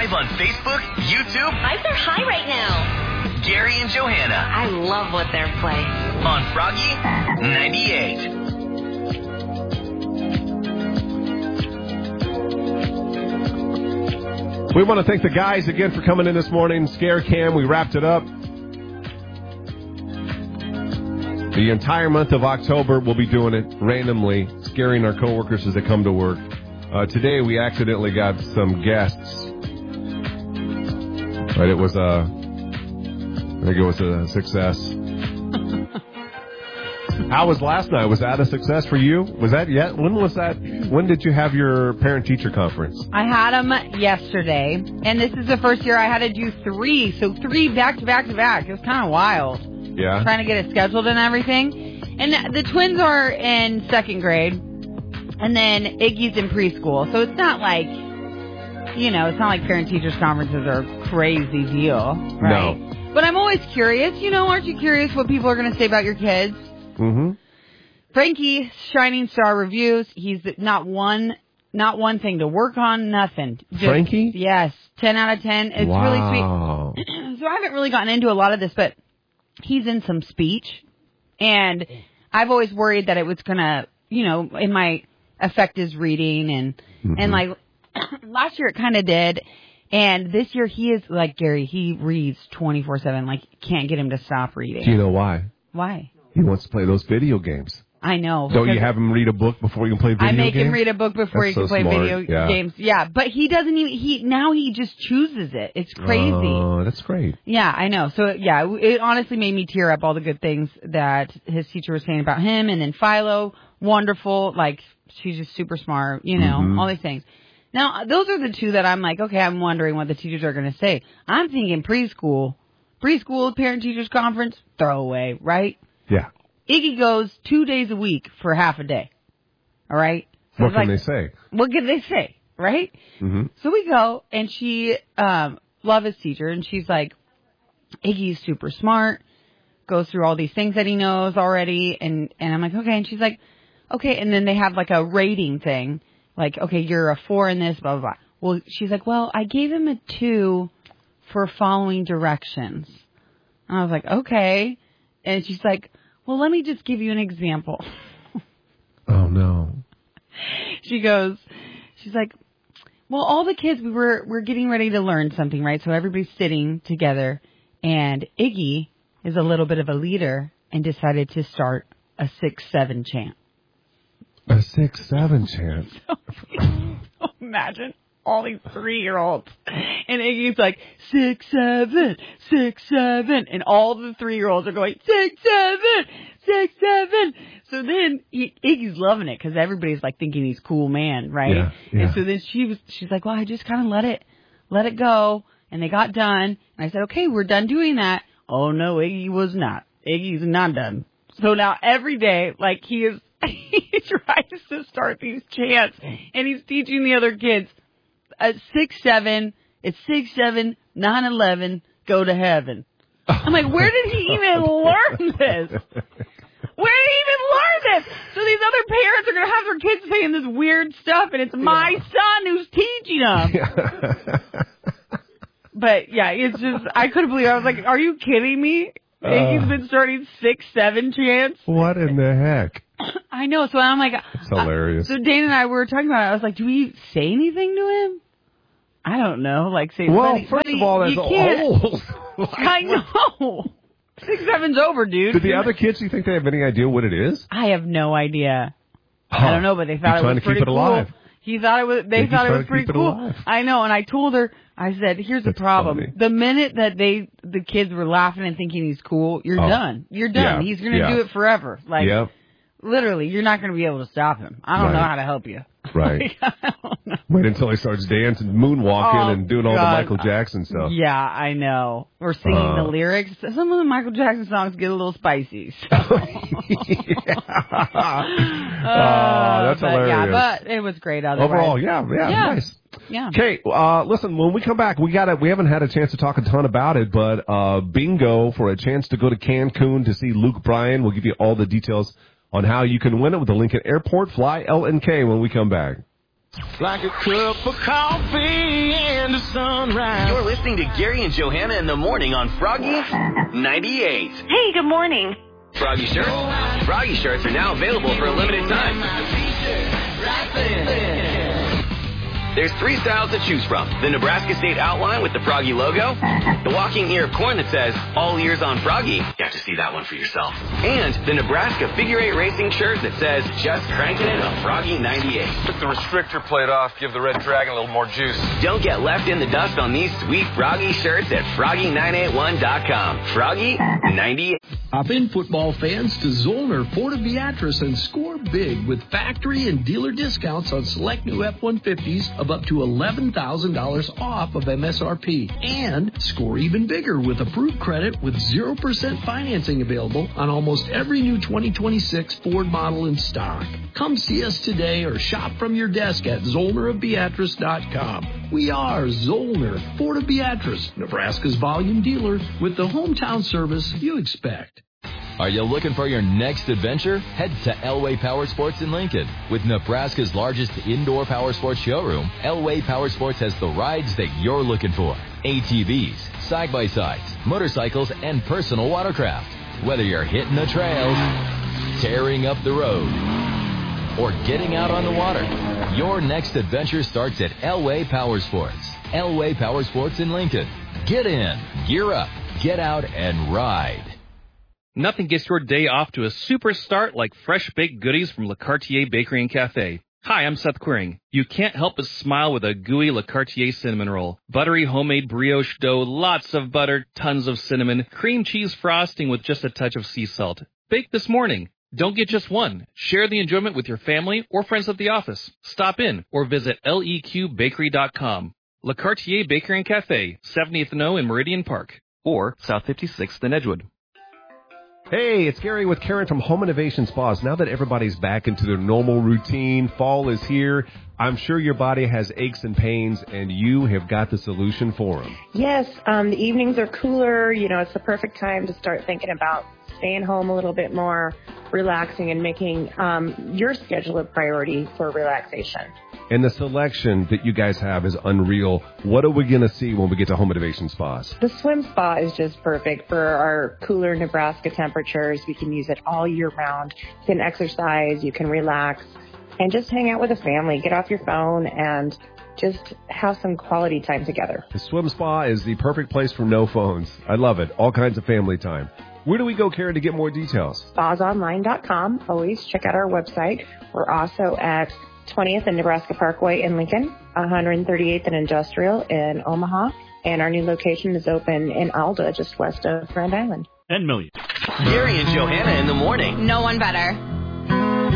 live on Facebook, YouTube. Vibes are high right now. Gary and Johanna. I love what they're playing. On Froggy 98. We want to thank the guys again for coming in this morning. Scare Cam, we wrapped it up. The entire month of October, we'll be doing it randomly, scaring our coworkers as they come to work. Today, we accidentally got some guests. But I think it was a success. How was last night? Was that a success for you? Was that yet? When was that? When did you have your parent-teacher conference? I had them yesterday, and this is the first year I had to do 3. So 3 back to back to back. It was kind of wild. Yeah. Trying to get it scheduled and everything. And the twins are in 2nd grade, and then Iggy's in preschool. So it's not like, it's not like parent-teachers conferences are a crazy deal, right? No. But I'm always curious. Aren't you curious what people are going to say about your kids? Mm-hmm. Frankie, shining star reviews. He's not one thing to work on, nothing. Frankie? Yes, 10 out of 10. It's really sweet. So I haven't really gotten into a lot of this, but he's in some speech, and I've always worried that it was gonna, it might affect his reading, and like last year it kind of did, and this year he is like Gary. He reads 24/7. Like, can't get him to stop reading. Do you know why? Why? He wants to play those video games. I know. Don't you have him read a book before you can play video games? I make him read a book before he can play video games. Yeah, but he doesn't even, now he just chooses it. It's crazy. Oh, that's great. Yeah, I know. So, yeah, it honestly made me tear up, all the good things that his teacher was saying about him. And then Philo, wonderful. Like, she's just super smart, all these things. Now, those are the 2 that I'm like, okay, I'm wondering what the teachers are going to say. I'm thinking preschool, parent-teachers conference, throwaway, right? Yeah. Iggy goes 2 days a week for half a day. All right? So what can they say? What can they say? Right? Mm-hmm. So we go, and she loves his teacher, and she's like, Iggy's super smart, goes through all these things that he knows already, and I'm like, okay. And she's like, okay. And then they have like a rating thing, like, okay, you're a 4 in this, blah, blah, blah. Well, she's like, well, I gave him a 2 for following directions. And I was like, okay. And she's like, well, let me just give you an example. Oh, no. She's like, well, all the kids, we're getting ready to learn something, right? So everybody's sitting together, and Iggy is a little bit of a leader and decided to start a 6-7 chant. A 6-7 chant? So imagine all these 3-year-olds. And Iggy's like, 6-7, 6-7. And all the 3-year-olds are going, 6-7, 6-7. So then Iggy's loving it because everybody's like thinking he's a cool man, right? Yeah. And so then she's like, well, I just kind of let it go. And they got done. And I said, okay, we're done doing that. Oh no, Iggy was not. Iggy's not done. So now every day, like he tries to start these chants, and he's teaching the other kids, 6-7, it's 6-7, 9-11, go to heaven. I'm like, where did he even learn this? Where did he even learn this? So these other parents are going to have their kids saying this weird stuff, and it's my son who's teaching them. But yeah, it's just, I couldn't believe it. I was like, are you kidding me? He's been starting 6-7 chants. What in the heck? I know. So I'm like, it's hilarious. So Dana and I were talking about it. I was like, do we say anything to him? I don't know. Like, say, well, first of all, that's old. I know. 6-7's over, dude. Did the other kids, do you think they have any idea what it is? I have no idea. I don't know, but they thought it was pretty cool. Alive. He thought it was. They thought it was pretty cool. Alive. I know, and I told her. I said, "Here's the problem. Funny. The minute that the kids were laughing and thinking he's cool, you're done. You're done. Yeah. He's going to do it forever. Like, literally, you're not going to be able to stop him. I don't know how to help you. Right. I don't know. Wait until he starts dancing, moonwalking, and doing all the Michael Jackson stuff. Yeah, I know. Or singing the lyrics. Some of the Michael Jackson songs get a little spicy. So. That's hilarious. Yeah, but it was great otherwise. Overall, nice. Yeah. Okay, listen, when we come back, we haven't had a chance to talk a ton about it, but bingo for a chance to go to Cancun to see Luke Bryan. We'll give you all the details on how you can win it with the Lincoln Airport. Fly LNK when we come back. Like a cup of coffee and a sunrise. You're listening to Gary and Johanna in the morning on Froggy 98. Hey, good morning. Froggy shirts? Froggy shirts are now available for a limited time. There's 3 styles to choose from. The Nebraska State outline with the Froggy logo. The walking ear of corn that says, all ears on Froggy. You have to see that one for yourself. And the Nebraska Figure 8 racing shirt that says, just cranking it on Froggy 98. Took the restrictor plate off, give the Red Dragon a little more juice. Don't get left in the dust on these sweet Froggy shirts at Froggy981.com. Froggy 98. Hop in, football fans, to Zollner Ford of Beatrice and score big with factory and dealer discounts on select new F-150s of up to $11,000 off of MSRP. And score even bigger with approved credit with 0% financing available on almost every new 2026 Ford model in stock. Come see us today or shop from your desk at ZollnerofBeatrice.com. We are Zollner Ford of Beatrice, Nebraska's volume dealer with the hometown service you expect. Are you looking for your next adventure? Head to Elway Power Sports in Lincoln. With Nebraska's largest indoor power sports showroom, Elway Power Sports has the rides that you're looking for. ATVs, side-by-sides, motorcycles, and personal watercraft. Whether you're hitting the trails, tearing up the road, or getting out on the water, your next adventure starts at Elway Power Sports. Elway Power Sports in Lincoln. Get in, gear up, get out, and ride. Nothing gets your day off to a super start like fresh baked goodies from Le Cartier Bakery and Cafe. Hi, I'm Seth Quiring. You can't help but smile with a gooey Le Cartier cinnamon roll. Buttery homemade brioche dough, lots of butter, tons of cinnamon, cream cheese frosting with just a touch of sea salt. Bake this morning. Don't get just one. Share the enjoyment with your family or friends at the office. Stop in or visit leqbakery.com. Le Cartier Bakery and Cafe, 70th and O in Meridian Park, or South 56th in Edgewood. Hey, it's Gary with Karen from Home Innovation Spas. Now that everybody's back into their normal routine, fall is here. I'm sure your body has aches and pains, and you have got the solution for them. Yes, the evenings are cooler. You know, it's the perfect time to start thinking about staying home a little bit more, relaxing, and making your schedule a priority for relaxation. And the selection that you guys have is unreal. What are we going to see when we get to Home Innovation Spas? The swim spa is just perfect for our cooler Nebraska temperatures. We can use it all year round. You can exercise, you can relax, and just hang out with a family. Get off your phone and just have some quality time together. The swim spa is the perfect place for no phones. I love it. All kinds of family time. Where do we go, Karen, to get more details? Spasonline.com. Always check out our website. We're also at 20th and Nebraska Parkway in Lincoln, 138th and Industrial in Omaha, and our new location is open in Alda, just west of Grand Island. And Million. Gary and Johanna in the morning. No one better.